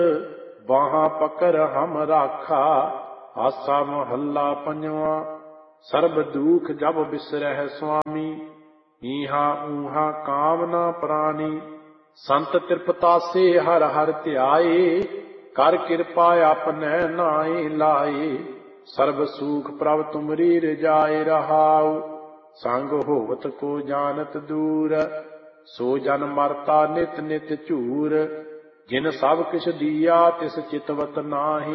ਬਾਹਾਂ ਪਕੜ ਹਮ ਰਾਖਾ। ਆਸਾ ਮਹੱਲਾ ਪੰਜਵਾਂ। ਸਰਬ ਦੁਖ ਜਬ ਬਿਸਰਹਿ ਸੁਆਮੀ। ਈਹਾ ਊਹਾ ਕਾਮ ਨਾ ਪ੍ਰਾਨੀ। ਸੰਤ ਤ੍ਰਿਪਤਾਸੇ ਹਰ ਹਰ ਧਿਆਏ। ਕਰ ਕਿਰਪਾ ਆਪਨੈ ਨਾਏ ਲਾਏ। ਸਰਬ ਸੂਖ ਪ੍ਰਭ ਤੁਮਰੀ ਰਜਾਏ ਰਹਾਉ। ਸੰਗ ਹੋਵਤ ਕੋ ਜਾਨਤ ਦੂਰ। ਸੋ ਜਨ ਮਰਤਾ ਨਿਤ ਨਿਤ ਝੂਰ। ਜਿਨ ਸਭ ਕਿਛ ਦੀਆ ਤਿਸ ਚਿਤਵਤ ਨਾਹੀ।